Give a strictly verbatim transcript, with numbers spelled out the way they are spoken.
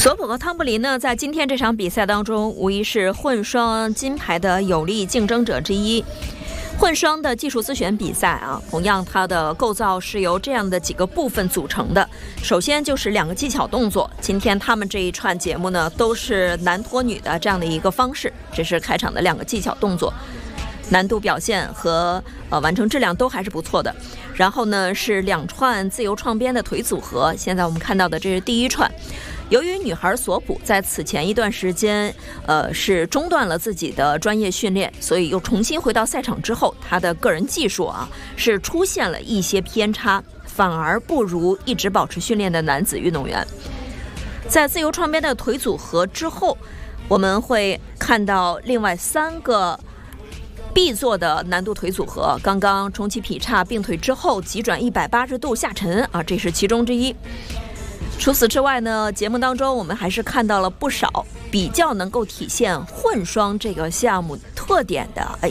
索普和汤布林呢，在今天这场比赛当中，无疑是混双金牌的有力竞争者之一。混双的技术自选比赛啊，同样它的构造是由这样的几个部分组成的。首先就是两个技巧动作，今天他们这一串节目呢，都是男拖女的这样的一个方式，这是开场的两个技巧动作。难度表现和呃完成质量都还是不错的。然后呢是两串自由创边的腿组合，现在我们看到的这是第一串。由于女孩索普在此前一段时间呃是中断了自己的专业训练，所以又重新回到赛场之后，她的个人技术啊是出现了一些偏差，反而不如一直保持训练的男子运动员。在自由创边的腿组合之后，我们会看到另外三个必做的难度腿组合，刚刚重启劈叉并腿之后急转一百八十度下沉啊，这是其中之一。除此之外呢，节目当中我们还是看到了不少比较能够体现混双这个项目特点的